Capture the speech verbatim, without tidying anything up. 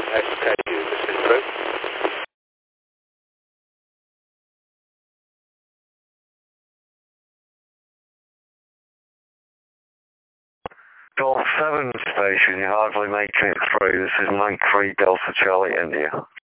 S K U, this is through. Golf seven station, you're hardly making it through. This is Mike three Delta Charlie India.